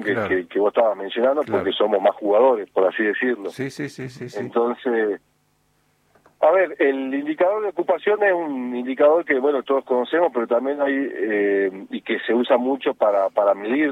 Claro. que vos estabas mencionando, Claro. porque somos más jugadores, por así decirlo. Sí, sí, sí, sí, sí. Entonces, a ver, el indicador de ocupación es un indicador que, bueno, todos conocemos, pero también hay, y que se usa mucho para medir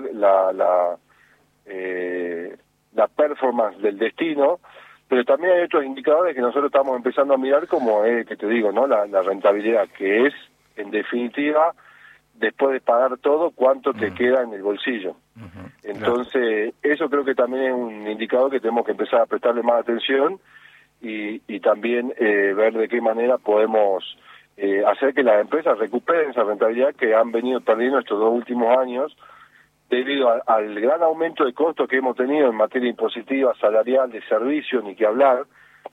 la performance del destino, pero también hay otros indicadores que nosotros estamos empezando a mirar, como es, que te digo, ¿no? La rentabilidad, que es, en definitiva, después de pagar todo, cuánto te queda en el bolsillo. Claro. Entonces, eso creo que también es un indicador que tenemos que empezar a prestarle más atención y también ver de qué manera podemos hacer que las empresas recuperen esa rentabilidad que han venido perdiendo estos 2 últimos años debido al gran aumento de costos que hemos tenido en materia impositiva, salarial, de servicio, ni que hablar,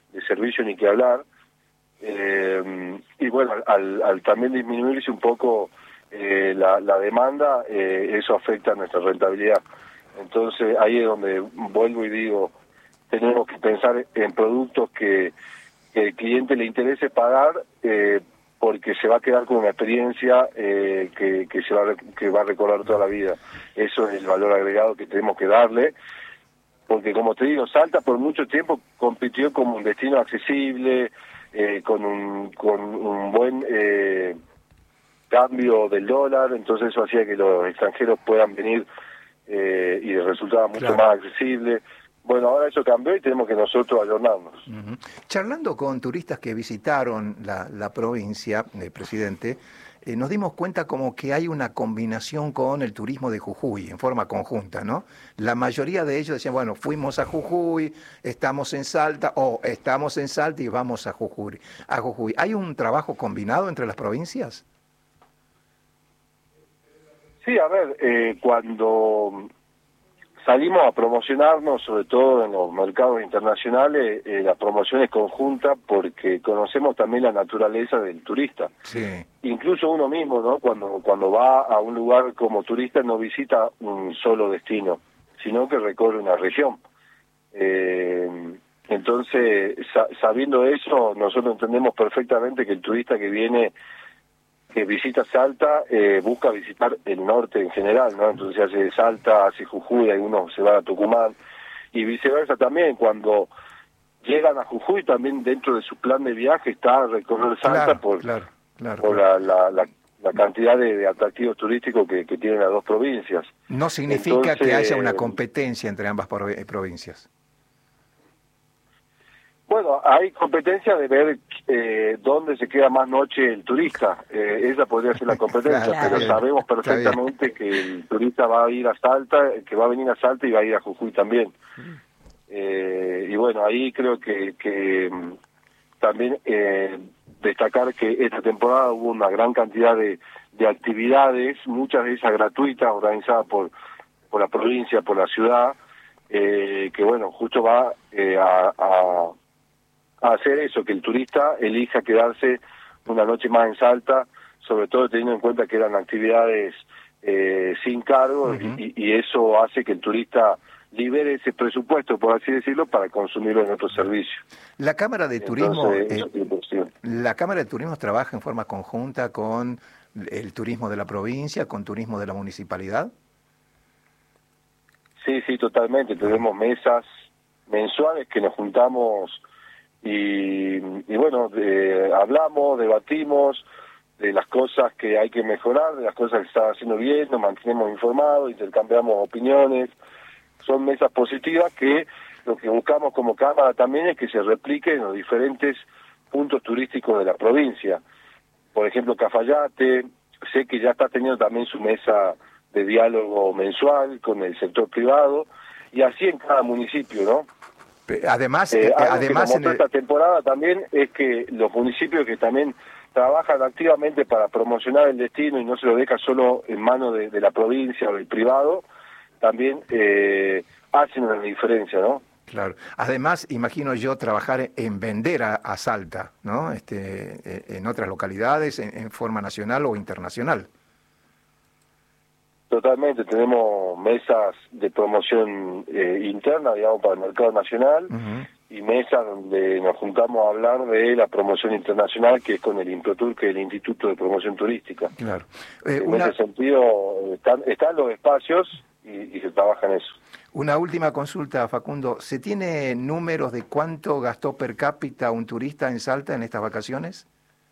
y bueno, al también disminuirse un poco la demanda, eso afecta a nuestra rentabilidad. Entonces ahí es donde vuelvo y digo, tenemos que pensar en productos que el cliente le interese pagar, porque se va a quedar con una experiencia que va a recordar toda la vida. Eso es el valor agregado que tenemos que darle, porque como te digo, Salta por mucho tiempo compitió como un destino accesible, con un buen cambio del dólar, entonces eso hacía que los extranjeros puedan venir y resultaba mucho más accesible. Bueno, ahora eso cambió y tenemos que nosotros ayornarnos. Charlando con turistas que visitaron la provincia, presidente, nos dimos cuenta como que hay una combinación con el turismo de Jujuy en forma conjunta, ¿no? La mayoría de ellos decían, bueno, fuimos a Jujuy, estamos en Salta, o estamos en Salta y vamos a Jujuy. ¿Hay un trabajo combinado entre las provincias? Sí, a ver, cuando salimos a promocionarnos, sobre todo en los mercados internacionales, la promoción es conjunta porque conocemos también la naturaleza del turista. Sí. Incluso uno mismo, ¿no? Cuando va a un lugar como turista no visita un solo destino, sino que recorre una región. Entonces, sabiendo eso, nosotros entendemos perfectamente que el turista que visita Salta, busca visitar el norte en general, ¿no? Entonces hace Salta, hace Jujuy, algunos se van a Tucumán, y viceversa también, cuando llegan a Jujuy, también dentro de su plan de viaje está recorrer Salta por la cantidad de atractivos turísticos que tienen las dos provincias. No significa que haya una competencia entre ambas provincias. Bueno, hay competencia de ver dónde se queda más noche el turista. Esa podría ser la competencia, pero sabemos perfectamente que el turista va a ir a Salta, que va a venir a Salta y va a ir a Jujuy también. Y bueno, ahí creo que también destacar que esta temporada hubo una gran cantidad de actividades, muchas de esas gratuitas, organizadas por la provincia, por la ciudad, que bueno, justo va a hacer eso, que el turista elija quedarse una noche más en Salta, sobre todo teniendo en cuenta que eran actividades sin cargo, y eso hace que el turista libere ese presupuesto, por así decirlo, para consumirlo en otros servicios. La Cámara de Turismo, Entonces, la Cámara de Turismo trabaja en forma conjunta con el turismo de la provincia, con turismo de la municipalidad. Sí, totalmente. Tenemos mesas mensuales que nos juntamos y bueno, hablamos, debatimos de las cosas que hay que mejorar, de las cosas que se están haciendo bien, nos mantenemos informados, intercambiamos opiniones. Son mesas positivas que lo que buscamos como Cámara también es que se replique en los diferentes puntos turísticos de la provincia. Por ejemplo, Cafayate, sé que ya está teniendo también su mesa de diálogo mensual con el sector privado, y así en cada municipio, ¿no? Además, además en esta temporada también es que los municipios que también trabajan activamente para promocionar el destino y no se lo deja solo en manos de la provincia o del privado, también hacen una diferencia, ¿no? Claro. Además, imagino yo trabajar en vender a Salta, ¿no? En otras localidades, en forma nacional o internacional. Totalmente, tenemos mesas de promoción interna, digamos, para el mercado nacional, y mesas donde nos juntamos a hablar de la promoción internacional, que es con el INPROTUR, que es el Instituto de Promoción Turística. Claro. En ese sentido, están los espacios, y se trabaja en eso. Una última consulta, Facundo. ¿Se tiene números de cuánto gastó per cápita un turista en Salta en estas vacaciones?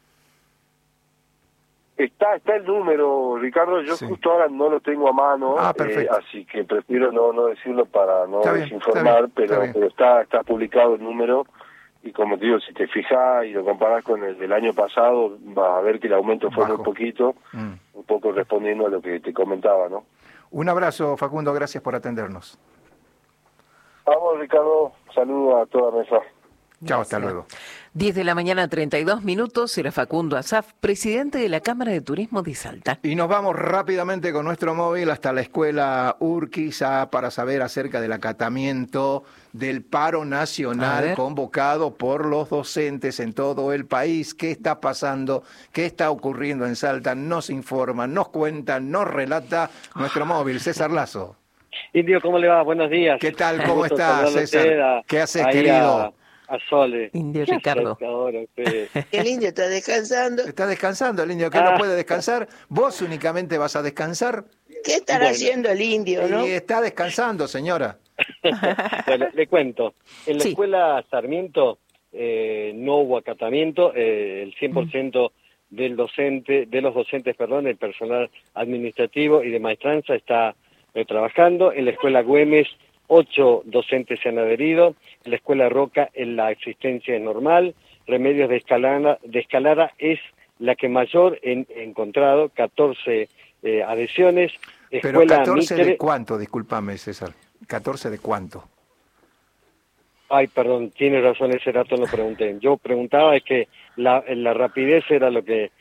Está el número, Ricardo, yo justo ahora no lo tengo a mano, así que prefiero no decirlo para no desinformar, pero está publicado el número, y como te digo, si te fijas y lo comparás con el del año pasado, vas a ver que el aumento fue muy poquito, un poco respondiendo a lo que te comentaba, ¿no? Un abrazo, Facundo, gracias por atendernos. Vamos, Ricardo, saludos a toda la mesa. Chao, hasta luego. 10 de la mañana, 32 minutos, era Facundo Asaf, presidente de la Cámara de Turismo de Salta. Y nos vamos rápidamente con nuestro móvil hasta la escuela Urquiza para saber acerca del acatamiento del paro nacional convocado por los docentes en todo el país. ¿Qué está pasando? ¿Qué está ocurriendo en Salta? Nos informa, nos cuenta, nos relata nuestro móvil. César Lazo. Indio, ¿cómo le va? Buenos días. ¿Qué tal? ¿Cómo estás, César? ¿Qué haces, querido? A Sole. Indio Ricardo. El indio está descansando. Está descansando el indio, que no puede descansar. Vos únicamente vas a descansar. ¿Qué estará haciendo el indio, no? Y está descansando, señora. Bueno, le cuento. En la escuela Sarmiento no hubo acatamiento. El 100% de los docentes, el personal administrativo y de maestranza está trabajando. En la escuela Güemes 8 docentes se han adherido. En la escuela Roca la asistencia es normal. Remedios de Escalada es la que mayor he encontrado, 14 adhesiones. Pero 14 Mitre, ¿de cuánto? Discúlpame, César. ¿14 de cuánto? Ay, perdón, tiene razón, ese dato no pregunté. Yo preguntaba es que la rapidez era lo que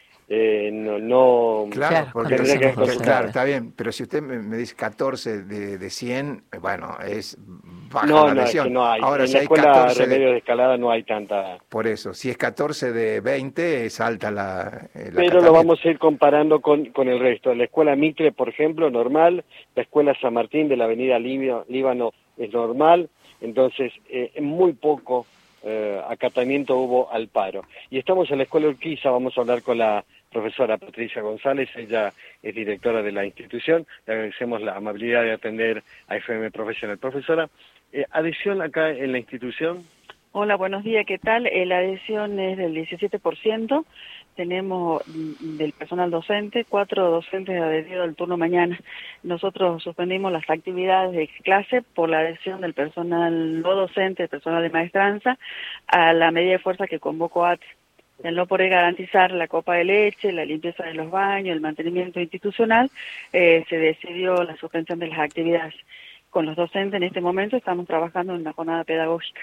claro, porque claro, está bien, pero si usted me dice 14 de 100, bueno, es baja la adhesión. Es que no hay. Ahora, en si la hay escuela 14 Remedios de Escalada no hay tanta. Por eso, si es 14 de 20, es alta la pero lo vamos a ir comparando con el resto. La escuela Mitre, por ejemplo, normal. La escuela San Martín de la avenida Líbano es normal. Entonces, muy poco acatamiento hubo al paro. Y estamos en la escuela Urquiza, vamos a hablar con la profesora Patricia González, ella es directora de la institución, le agradecemos la amabilidad de atender a FM Profesional. Profesora, ¿adhesión acá en la institución? Hola, buenos días, ¿qué tal? La adhesión es del 17%, tenemos del personal docente, 4 docentes adheridos al turno mañana. Nosotros suspendimos las actividades de clase por la adhesión del personal no docente, del personal de maestranza, a la medida de fuerza que convocó ATE. El no poder garantizar la copa de leche, la limpieza de los baños, el mantenimiento institucional, se decidió la suspensión de las actividades. Con los docentes en este momento estamos trabajando en una jornada pedagógica.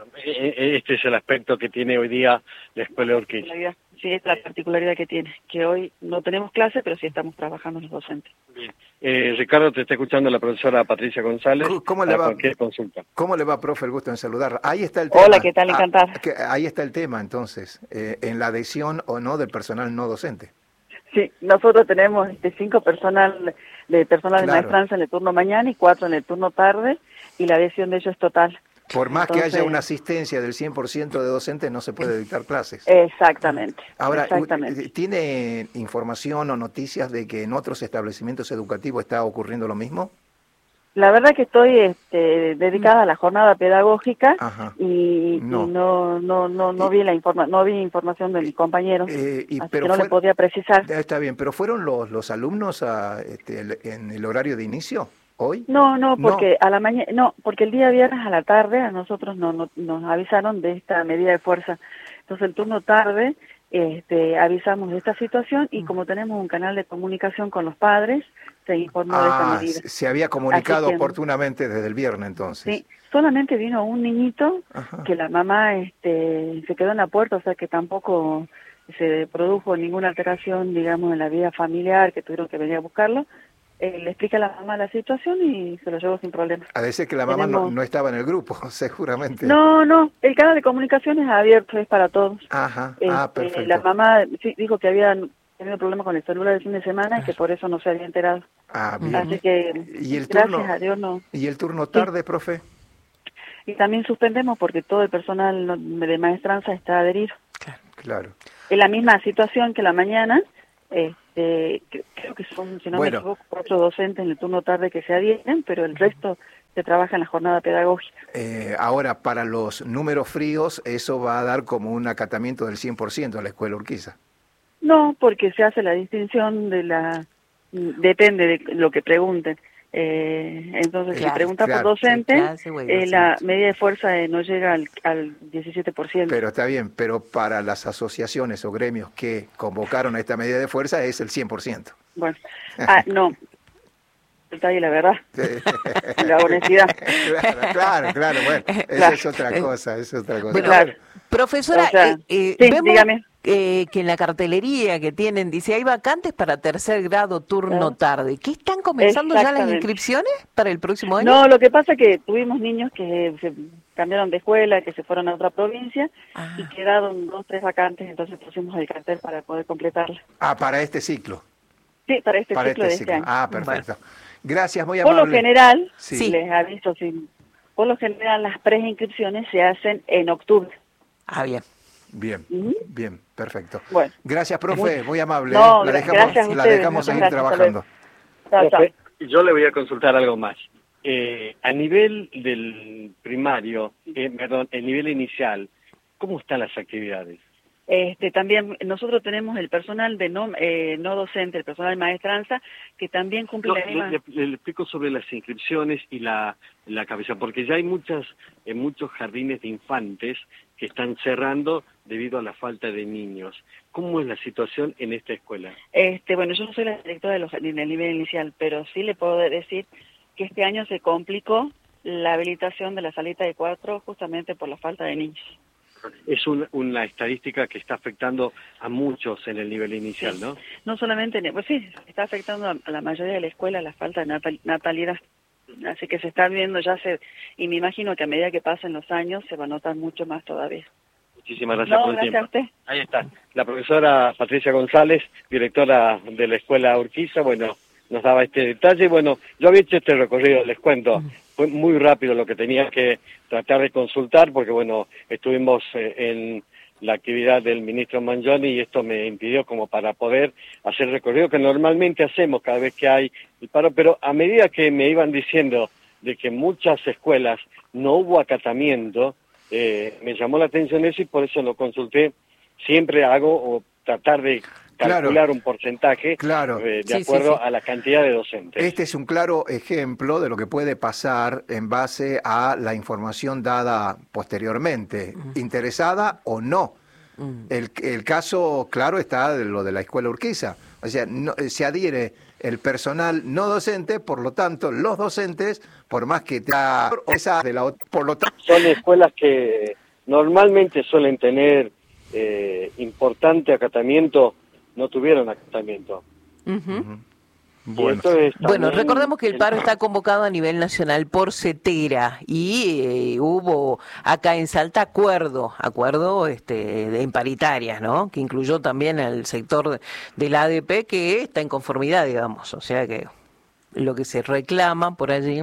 Este es el aspecto que tiene hoy día la escuela Urquiza. Sí, es la particularidad que tiene, que hoy no tenemos clase, pero sí estamos trabajando los docentes. Bien. Ricardo, te está escuchando la profesora Patricia González. ¿Cómo le va? Cualquier consulta. ¿Cómo le va, profe? El gusto en saludar. Ahí está el tema. Hola, ¿qué tal? Encantada. Ahí está el tema, entonces, en la adhesión o no del personal no docente. Sí, nosotros tenemos 5 personal de maestranza en el turno mañana y 4 en el turno tarde, y la adhesión de ellos es total. Por más que haya una asistencia del 100% de docentes, no se puede dictar clases. Exactamente. Ahora, ¿tiene información o noticias de que en otros establecimientos educativos está ocurriendo lo mismo? La verdad que estoy dedicada a la jornada pedagógica. Ajá. Y no vi no vi información de mis compañeros, así que no le podía precisar. Está bien, pero ¿fueron los alumnos en el horario de inicio? ¿Hoy? No, porque a la mañana, porque el día viernes a la tarde a nosotros nos avisaron de esta medida de fuerza. Entonces el turno tarde avisamos de esta situación y como tenemos un canal de comunicación con los padres, se informó de esta medida. Se había comunicado oportunamente desde el viernes entonces. Sí, solamente vino un niñito. Ajá. Que la mamá se quedó en la puerta, o sea que tampoco se produjo ninguna alteración, digamos, en la vida familiar, que tuvieron que venir a buscarlo. Le explica a la mamá la situación y se lo llevó sin problema. A decir que la mamá no estaba en el grupo, seguramente. No, el canal de comunicación es abierto, es para todos. Ajá, perfecto. La mamá sí dijo que había tenido problemas con el celular el fin de semana y que por eso no se había enterado. Bien. Así que, gracias a Dios no. ¿Y el turno tarde, profe? Y también suspendemos porque todo el personal de maestranza está adherido. Claro. Es la misma situación que la mañana, creo que son, si no me equivoco, 4 docentes en el turno tarde que se adhieren, pero el resto se trabaja en la jornada pedagógica. Ahora, para los números fríos, eso va a dar como un acatamiento del 100% a la escuela Urquiza. No, porque se hace la distinción depende de lo que pregunten. Entonces, si pregunta por docente, la medida de fuerza no llega al 17%. Pero está bien, pero para las asociaciones o gremios que convocaron a esta medida de fuerza es el 100%. Bueno, no. Está ahí la verdad, la honestidad. Claro, bueno, esa es otra cosa, Bueno, claro. Profesora, o sea, sí, vemos dígame. Que en la cartelería que tienen, dice, hay vacantes para tercer grado, turno tarde. ¿Qué están comenzando ya las inscripciones para el próximo año? No, lo que pasa es que tuvimos niños que se cambiaron de escuela, que se fueron a otra provincia y quedaron 2, 3 vacantes, entonces pusimos el cartel para poder completarla. Para este ciclo. Sí, para este ciclo de este año. Perfecto. Bueno. Gracias, muy amable. Por lo general, les aviso, por lo general las preinscripciones se hacen en octubre. Bien, perfecto. Bueno, gracias, profe, muy amable. No, la dejamos seguir trabajando. Yo le voy a consultar algo más. A nivel del primario, el nivel inicial, ¿cómo están las actividades? También nosotros tenemos el personal de no docente, el personal de maestranza, que también cumple la misma... Le explico sobre las inscripciones y la cabeza, porque ya hay muchos jardines de infantes que están cerrando debido a la falta de niños. ¿Cómo es la situación en esta escuela? Bueno, yo no soy la directora de los jardines del nivel inicial, pero sí le puedo decir que este año se complicó la habilitación de la salita de 4 justamente por la falta de niños. Es una estadística que está afectando a muchos en el nivel inicial, ¿no? No solamente, pues sí, está afectando a la mayoría de la escuela la falta de natalidad. Así que se está viendo y me imagino que a medida que pasen los años se va a notar mucho más todavía. Muchísimas gracias por el tiempo. A usted. Ahí está, la profesora Patricia González, directora de la escuela Urquiza, bueno, nos daba este detalle. Bueno, yo había hecho este recorrido, les cuento, fue muy rápido lo que tenía que tratar de consultar, porque bueno, estuvimos en la actividad del ministro Mangioni y esto me impidió como para poder hacer el recorrido que normalmente hacemos cada vez que hay el paro, pero a medida que me iban diciendo de que en muchas escuelas no hubo acatamiento, me llamó la atención eso y por eso lo consulté. Siempre hago tratar de calcular un porcentaje de acuerdo a la cantidad de docentes. Este es un claro ejemplo de lo que puede pasar en base a la información dada posteriormente, interesada o no. El caso claro está de lo de la escuela Urquiza. O sea, se adhiere el personal no docente, por lo tanto, los docentes, por más que son escuelas que normalmente suelen tener importante acatamiento, no tuvieron acatamiento. Bueno, recordemos que el paro está convocado a nivel nacional por CETERA y hubo acá en Salta acuerdo en paritarias, ¿no? Que incluyó también al sector del ADP que está en conformidad, digamos, o sea que lo que se reclama por allí.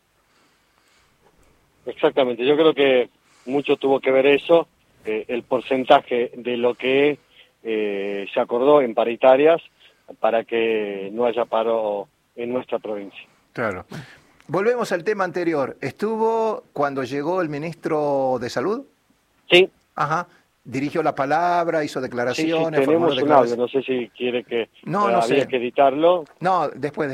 Exactamente, yo creo que mucho tuvo que ver eso, el porcentaje de lo que se acordó en paritarias para que no haya paro en nuestra provincia. Claro. Volvemos al tema anterior. ¿Estuvo cuando llegó el ministro de Salud? Sí. Dirigió la palabra, hizo declaraciones. Sí, tenemos un audio, no sé si quiere que había que editarlo. No, después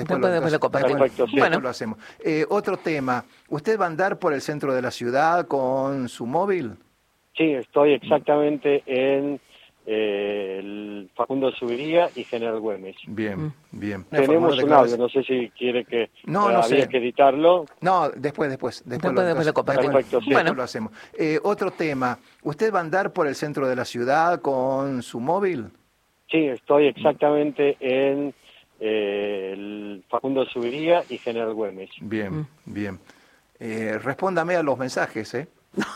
lo hacemos. Otro tema, ¿usted va a andar por el centro de la ciudad con su móvil? Sí, estoy exactamente en el Facundo Subiría y General Güemes. Bien. Tenemos un audio, no sé si quiere que había que editarlo. No, después lo hacemos. Otro tema, ¿usted va a andar por el centro de la ciudad con su móvil? Sí, estoy exactamente en el Facundo Subiría y General Güemes. Bien. Respóndame a los mensajes,